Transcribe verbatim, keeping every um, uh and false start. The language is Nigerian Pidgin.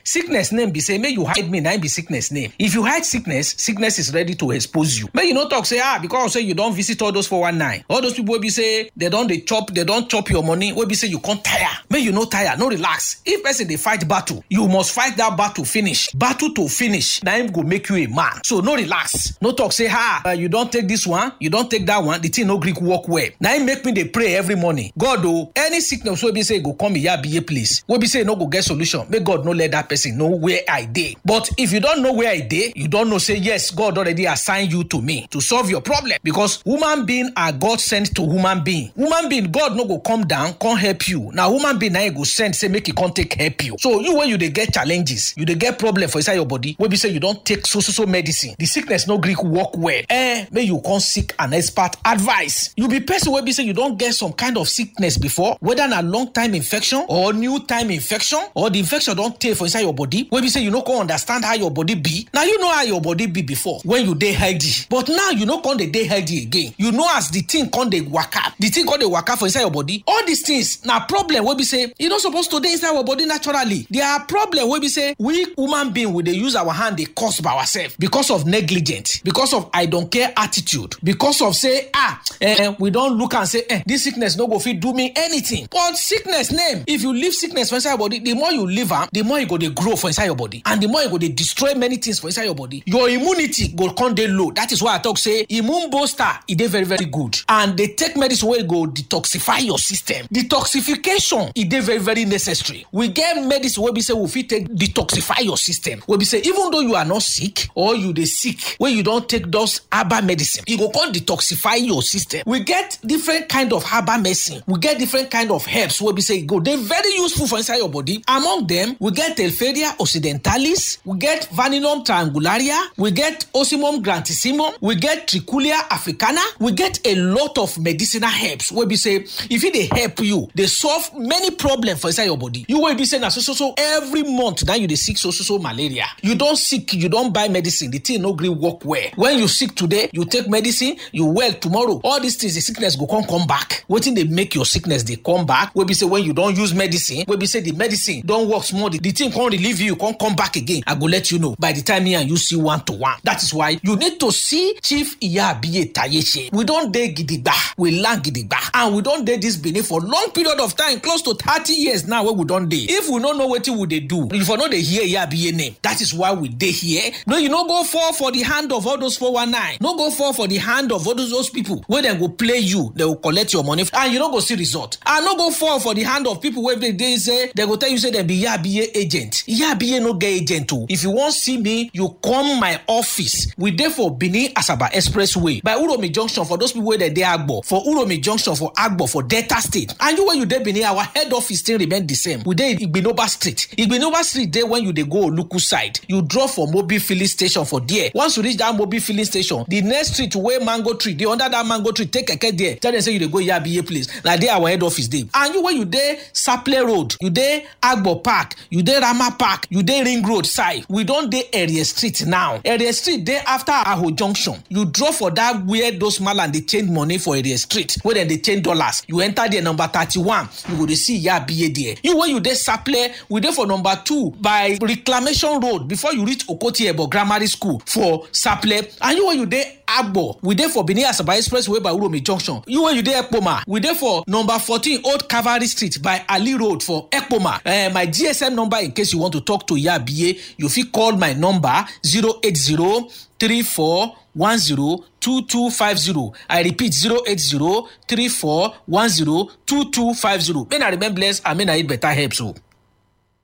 sickness name be say make you hide me, na be sickness name. If you hide sickness, sickness is ready to expose you. Make you no talk say ah because say you don't visit all those four one nine. All those people will be say they don't they chop, they don't chop your money. Will be say you can't tire. Make you no tire, no relax. If person they fight battle, you must fight that battle finish. Battle to finish. Now him go make you a man. So no relax. No talk say ah uh, you don't take this one, you don't take that one. The thing no Greek work well. Now him make me they pray every morning. God oh, any sickness will be say go come here be a place. Will be say no go get solution. May God no let that person know where I dey. But if you don't know where I dey, you don't know say yes, God already assigned you to me to solve your problem. Because human being are God sent to human being. Human being, God no go come down, can't help you. Now human being now go send say make it can't take help you. So you when you they get challenges, you they get problem for inside your body. When we say you don't take so so so medicine, the sickness no Greek work well. Eh, may you come seek an expert advice. You be person where be say you don't get some kind of sickness before, whether a long time infection or new time infection or the infection don't take for inside your body. When we say you no can understand how your body be. Now you know how your body be before when you dey healthy, but now you no can dey dey healthy again. You know as the thing can dey waka, the thing can dey waka for inside your body. All these things now problem wey be say you not supposed to dey inside our body naturally. There are problem wey be say we human being we dey use our hand dey cause by ourselves because of negligence, because of I don't care attitude, because of say ah eh, we don't look and say eh, this sickness no go fit do me anything. But sickness name, if you leave sickness for inside your body, the more you leave am, the more you go dey grow for inside your body, and the more you go dey destroy many things for inside your body. Your immunity go come dey low. That is why I talk say immune booster e dey very very good, and they take medicine wey go detoxify your system. Detoxification e dey very very necessary. We get medicine wey be say we fit take detoxify your system. We be say even though you are not sick or you dey sick, when you don't take those herbal medicine, e go come detoxify your system. We get different kind of herbal medicine. We get different kind of herbs wey be say e go dey very useful for inside your body. Among them, we get Telferia occidentalis, we get Vaninum triangularia, we get Ocimum grantissimum, we get Trichulia africana, we get a lot of medicinal herbs wey be say if it dey help you, they solve many problems for inside your body. You will be saying so so so every month now you dey sick so so so malaria. You don't sick, you don't buy medicine, the thing no gree work well. When you sick today, you take medicine, you well tomorrow. All these things, the sickness go come come back. Waiting they make your sickness they come back. We be say when you don't use medicine, we be say the medicine don't work small. The, the thing can't relieve you, can't come back again. I go let you know by the time here and you see one to one. That is why you need to see Chief Iyabiye Tayeche. We don't dey gidigba, we learn gidigba, and we don't dey this Benin for long period of time, close to thirty years now. Where we don't dey. If we don't know what would they do, if we know they hear Iyabiye name, that is why we dey here. No, you no go fall for the hand of all those four one nine. No go fall for the hand of all those, those people where they go play you, they will collect your money, and you don't go see result. And no go fall for the hand of people where they, they say they go tell you say they be Iyabiye agent. Iyabiye no get agent too. If you want see me, you come my office. We dey for Benin Asaba Expressway by Uromi Junction for those people where they dey Agbo, for Uromi Junction for Agbo for Delta State. And you when you dey Benin, our head office still remain the same. We dey Igbinoba Street. Igbinoba Street dey when you dey go Oluku side. You draw for Mobil filling station for there. Once you reach that Mobil filling station, the next street where mango tree, dey under that mango tree, take a keke there. Tell them say you dey go Iyabiye place. Like there our head office dey. And you when you dey Saple Road, you dey Agbo Park, you dey Rama Park, you dey Ring Road side. We don't dey Area Street now. Area Street dey after Aho Junction. You draw for that where those malan they change money for Area Street. Where then they change dollars. You enter there number thirty-one. You go to see Iyabiye there. You when you dey Saple, we dey for number two by Reclamation Road before you reach Okoti Ebo Grammar School for Saple. And you when you dey Agbo, we dey for Benin Asaba Expressway by Uromi Junction. You when you dey Ekpoma, we dey for number fourteen Old Cavalry Street by Ali Road for Ekpoma. Uh, my G S M number in case you want to talk to Iyabiye, you fit call my number zero eight zero three four one zero two two five zero. I repeat zero eight zero three four one zero two two five zero. May I remain blessed and may I eat better help so.